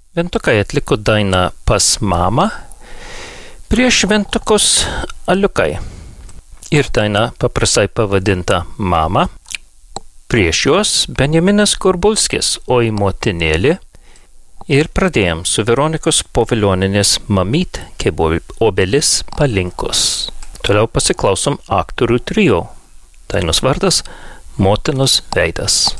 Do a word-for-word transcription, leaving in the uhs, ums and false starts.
Ventukai atliko dainą Pas mamą, prieš šventukus aliukai. Ir daina paprastai pavadinta Mama. Prieš juos Benjaminas Gorbulskis, Oi motinėlė. Ir pradėjom su Veronikos Povilionienės Mamyt, kaip obelis palinkus. Toliau pasiklausom aktorių trio. Dainos vardas Motinos veidas.